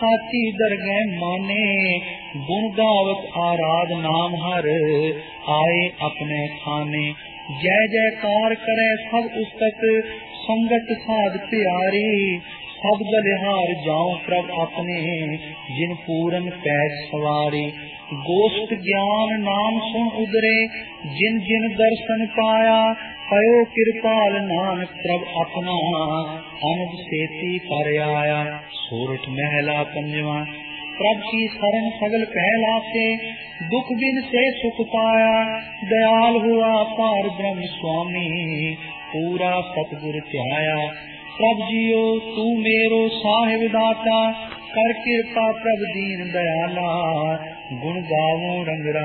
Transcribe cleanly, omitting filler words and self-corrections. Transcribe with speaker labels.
Speaker 1: साची दरगह माने, गुण गावत आराध नाम हर, आए अपने खाने। जय जयकार करे सब उस्तक, संगत साध प्यारी, सब बलिहार जाऊं प्रभ अपने, जिन पूरन पैज सवारी। गोष्ठ ज्ञान नाम सुन उदरे, जिन जिन दर्शन पाया, पयो कृपाल नानक प्रभ अपना, अनंद सेती कर आया। सोरठ महला पंजवा। प्रभ की शरण सगल पहलाते, दुख बिन से सुख पाया, दयाल हुआ पार ब्रह्म स्वामी, पूरा सतगुर ध्याया। प्रभ जियो तू मेरो साहिब दाता, कर कृपा प्रभ दीन दयाला, गुण गावों रंग